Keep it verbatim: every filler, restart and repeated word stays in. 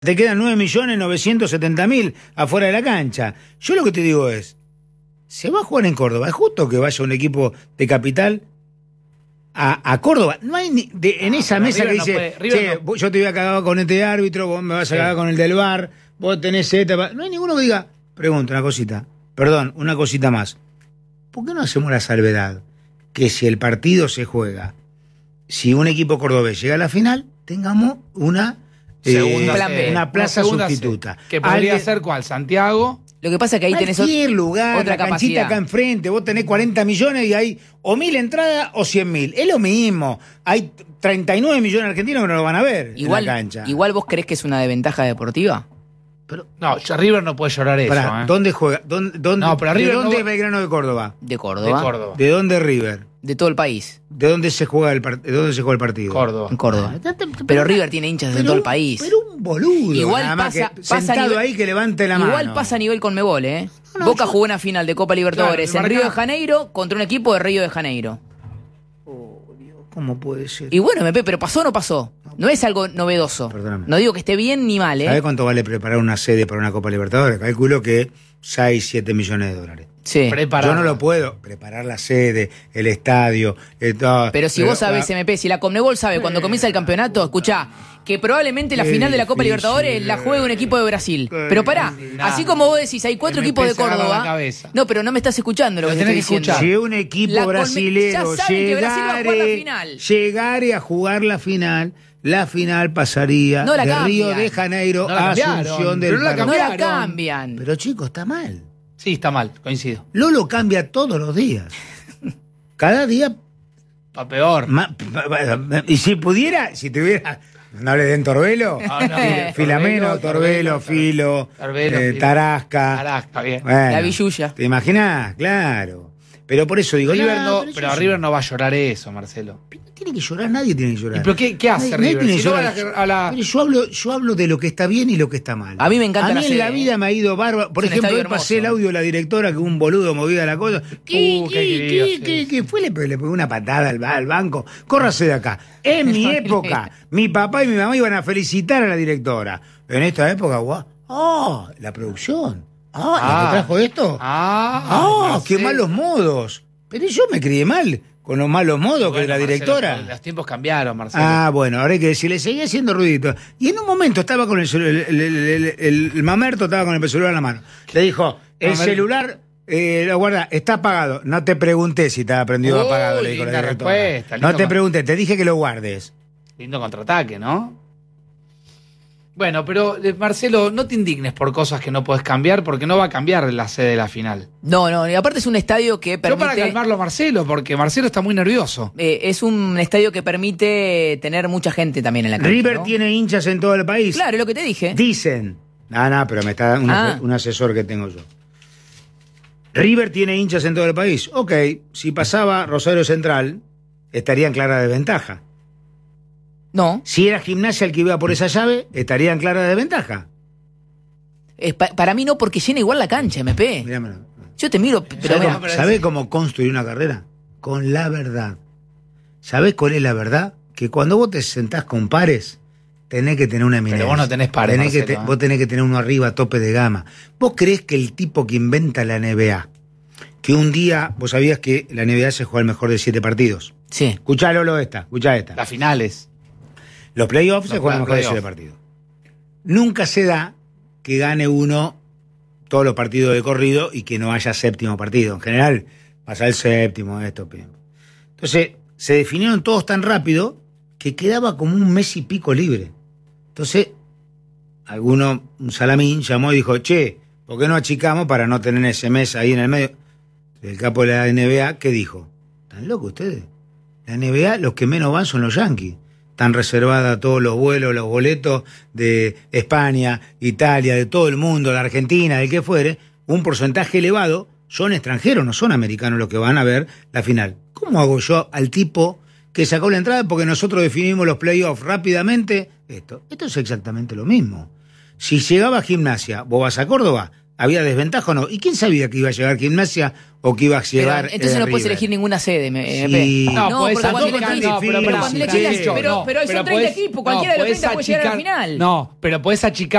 Te quedan nueve millones novecientos setenta mil afuera de la cancha. Yo lo que te digo es, se va a jugar en Córdoba. ¿Es justo que vaya un equipo de capital a, a Córdoba? No hay ni, de, en no, esa mesa River que no dice, puede, River che, no... yo te voy a cagar con este árbitro, vos me vas a cagar sí. con el del V A R, vos tenés esta... No hay ninguno que diga, pregunta una cosita, perdón, una cosita más. ¿Por qué no hacemos la salvedad que si el partido se juega, si un equipo cordobés llega a la final, tengamos una... Segunda eh, una plaza una sustituta. C, que podría Alguien, ser ¿cuál? Santiago. Lo que pasa es que ahí tenés cualquier lugar, otra la canchita capacidad. acá enfrente, vos tenés cuarenta millones y hay o mil entradas o cien mil. Es lo mismo. Hay treinta y nueve millones de argentinos que no lo van a ver igual, en la cancha. Igual vos creés que es una desventaja deportiva. Pero, no, River no puede llorar eso. Pará, ¿eh? ¿Dónde juega? ¿Dónde, dónde, no, pero ¿De River dónde no... es Belgrano de Córdoba? De Córdoba. De Córdoba. ¿De dónde es River? De todo el país. ¿De dónde se juega el, part... ¿De dónde se juega el partido? Córdoba. En Córdoba. Ah, pero River tiene hinchas de todo el país. Pero un boludo. Igual nada más pasa, que pasa sentado nivel, ahí que levante la mano. Igual pasa a nivel Conmebol, ¿eh? No, Boca yo... jugó una final de Copa Libertadores claro, en Río de Janeiro contra un equipo de Río de Janeiro. Oh, Dios, ¿cómo puede ser? Y bueno, M P, pero pasó o no pasó. No es algo novedoso. Perdóname. No digo que esté bien ni mal, ¿eh? ¿Sabés cuánto vale preparar una sede para una Copa Libertadores? Calculo que seis, siete millones de dólares. Sí. Yo no lo puedo preparar la sede, el estadio, el todo. Pero si pero, vos sabés, M P, si la Conmebol sabe eh, cuando comienza el campeonato, escuchá, que probablemente la final de la Copa Libertadores la juegue un equipo de Brasil. Pero pará, así como vos decís, hay cuatro equipos de Córdoba. No, pero no me estás escuchando lo que te estoy diciendo. Si un equipo brasilero llegare, llegare a jugar la final, la final pasaría no la de cambian. Río de Janeiro no a Asunción del no la Paraguay. No la cambian. Pero chicos, está mal. Sí, está mal, coincido. Lolo cambia todos los días. Cada día... Pa' peor. Ma, pa, pa, y si pudiera, si tuviera... No hable de Entorbelo. No, no, Filameno, Torbelo, Filo, Torbelo, eh, Filo. Tarasca. Tarasca, bien. Bueno, La Villuya. ¿Te imaginas? Claro. Pero por eso digo... River nah, no, pero pero eso a River no va a llorar eso, Marcelo. No tiene que llorar, nadie tiene que llorar. ¿Y pero qué, qué hace Nadie- nadie River? tiene que Si no llorar. a la- a la- Pero yo hablo, yo hablo de lo que está bien y lo que está mal. A mí me encanta A la mí en sede, la vida ¿eh? me ha ido bárbaro. Por Es un ejemplo, estadio hoy pasé el hermoso. audio de la directora que un boludo movía la cosa. ¿Qué, Uh, qué qué, querido, qué, sí, qué, sí. qué fue? Le, le pegó una patada al, al banco. Córrase de acá. En mi época, mi papá y mi mamá iban a felicitar a la directora. En esta época, guau. ¡Oh! La producción. ¡Ah! ¿La que trajo esto? Ah, ¡Ah! Marcelo. ¡Qué malos modos! Pero yo me crié mal con los malos modos Bueno, que la Marcelo, directora. los tiempos cambiaron, Marcelo. Ah, bueno, ahora hay que decirle, seguía haciendo ruidito. Y en un momento estaba con el celular, el, el, el, el- el mamerto estaba con el celular en la mano. Le dijo, el Mamerto. celular, eh, lo guarda, está apagado. No te pregunté si estaba prendido o Uy, apagado, le dijo la linda directora. respuesta, No lindo te con- pregunté, te dije que lo guardes. Lindo contraataque, ¿no? Bueno, pero eh, Marcelo, no te indignes por cosas que no puedes cambiar, porque no va a cambiar la sede de la final. No, no, y aparte es un estadio que Yo para permite... calmarlo a Marcelo, porque Marcelo está muy nervioso. eh, es un estadio que permite tener mucha gente también en la cancha, River ¿no? tiene hinchas en todo el país. Claro, es lo que te dije. Dicen. No, no, pero me está un, Ah. un asesor que tengo yo. River tiene hinchas en todo el país. Ok, si pasaba Rosario Central, estaría en clara desventaja. No, Si era Gimnasia el que iba por esa llave, estaría en clara desventaja. es pa- para mí no, porque llena igual la cancha, M P. Mirámelo. Yo te miro, pero ¿Sabés mira, cómo, ¿sabés cómo construir una carrera? Con la verdad. ¿Sabés cuál es la verdad? Que cuando vos te sentás con pares, tenés que tener una eminencia. vos no tenés pares, Tenés que Marcelo, te- ¿eh? Vos tenés que tener uno arriba a tope de gama. ¿Vos creés que el tipo que inventa la N B A, que un día, vos sabías que la N B A se juega el mejor de siete partidos? sí. Escuchá, Lolo, esta, escuchá esta. Las finales. Los playoffs se Los juegan mejor de siete playoffs. partidos. Nunca se da que gane uno todos los partidos de corrido y que no haya séptimo partido. En general, pasa el séptimo, esto. pim. Entonces, se definieron todos tan rápido que quedaba como un mes y pico libre. Entonces, alguno, un salamín, llamó y dijo, che, ¿por qué no achicamos para no tener ese mes ahí en el medio? El capo de la N B A, ¿qué dijo? ¿Están locos ustedes? La N B A, los que menos van son los Yankees. Están reservadas todos los vuelos, los boletos de España, Italia, de todo el mundo, de Argentina, del que fuere. Un porcentaje elevado son extranjeros, no son americanos los que van a ver la final. ¿Cómo hago yo al tipo que sacó la entrada porque nosotros definimos los playoffs rápidamente? Esto, esto es exactamente lo mismo. Si llegaba a Gimnasia, vos vas a Córdoba, ¿había desventaja o no? ¿Y quién sabía que iba a llegar Gimnasia o que iba a llegar pero, entonces eh, no puedes River? elegir ninguna sede, M P. Sí. No, no, porque cuando achicar, elegís, no, pero, pero, cuando elegís, sí, pero, no, pero, pero son treinta podés, equipos, cualquiera no, de los treinta puede achicar, llegar a la final. No, pero podés achicar